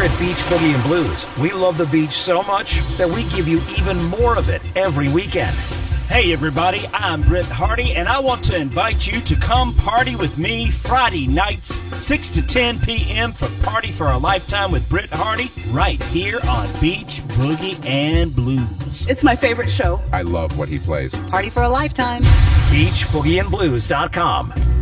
at Beach Boogie and Blues, we love the beach so much that we give you even more of it every weekend. Hey everybody, I'm Britt Hardy, and I want to invite you to come party with me Friday nights, 6 to 10 p.m. for Party for a Lifetime with Britt Hardy, right here on Beach Boogie and Blues. It's my favorite show. I love what he plays. Party for a Lifetime. BeachBoogieandBlues.com.